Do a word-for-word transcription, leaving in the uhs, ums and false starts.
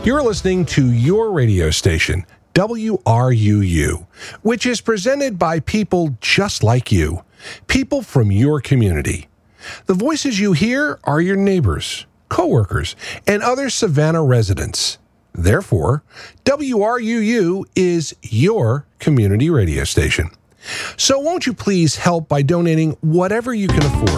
You're listening to your radio station, W R U U, which is presented by people just like you, people from your community. The voices you hear are your neighbors, coworkers, and other Savannah residents. Therefore, W R U U is your community radio station. So won't you please help by donating whatever you can afford?